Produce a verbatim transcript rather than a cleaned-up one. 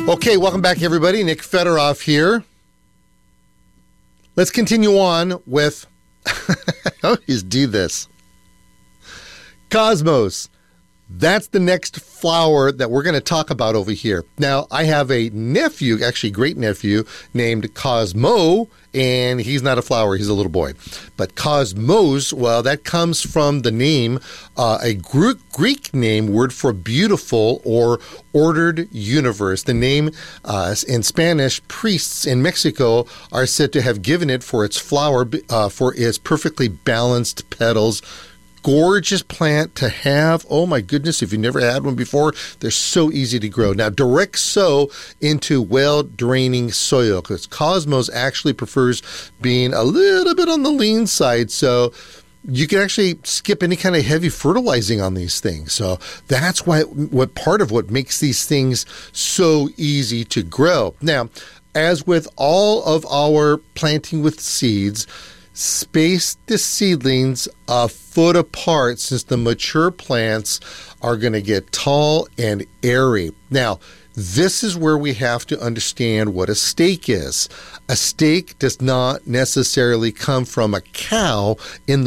Okay, welcome back, everybody. Nick Fedoroff here. Let's continue on with... I always do this. Cosmos. That's the next flower that we're going to talk about over here. Now, I have a nephew, actually great nephew, named Cosmo, and he's not a flower, he's a little boy. But Cosmos, well, that comes from the name, uh, a Greek name, word for beautiful or ordered universe. The name uh, in Spanish, priests in Mexico are said to have given it for its flower, uh, for its perfectly balanced petals. Gorgeous plant to have. Oh my goodness, if you never had one before, they're so easy to grow. Now, direct sow into well-draining soil, because Cosmos actually prefers being a little bit on the lean side, so you can actually skip any kind of heavy fertilizing on these things. So that's why what part of what makes these things so easy to grow. Now, as with all of our planting with seeds, space the seedlings a foot apart, since the mature plants are going to get tall and airy. Now, this is where we have to understand what a steak is. A steak does not necessarily come from a cow in the